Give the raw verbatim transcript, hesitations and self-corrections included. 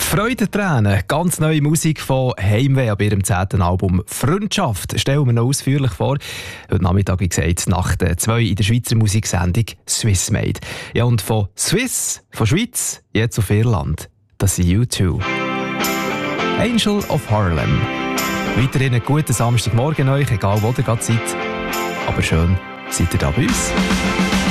Freudentränen, ganz neue Musik von Heimweh ab ihrem zehnten Album «Freundschaft» stellen wir noch ausführlich vor. Heute Nachmittag, wie gesagt, nach der zwei in der Schweizer Musiksendung «Swiss Made». Ja, und von Swiss, von Schweiz, jetzt auf Irland, das sind U zwei. «Angel of Harlem». Weiterhin einen guten Samstagmorgen euch, egal wo ihr gerade seid. Aber schön, seid ihr da bei uns.